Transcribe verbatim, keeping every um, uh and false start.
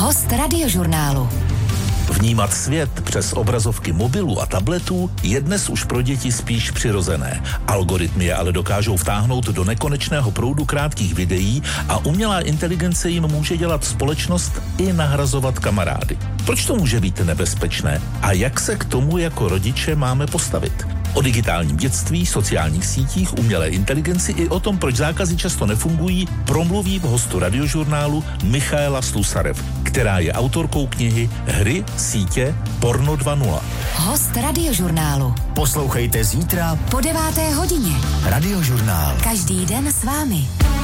Host Radiožurnálu. Vnímat svět přes obrazovky mobilů a tabletů je dnes už pro děti spíš přirozené. Algoritmy je ale dokážou vtáhnout do nekonečného proudu krátkých videí a umělá inteligence jim může dělat společnost i nahrazovat kamarády. Proč to může být nebezpečné a jak se k tomu jako rodiče máme postavit? O digitálním dětství, sociálních sítích, umělé inteligenci i o tom, proč zákazy často nefungují, promluví v hostu Radiožurnálu Michaela Slusarev, která je autorkou knihy Hry, sítě, porno dva tečka nula. Host Radiožurnálu. Poslouchejte zítra po deváté hodině. Radiožurnál. Každý den s vámi.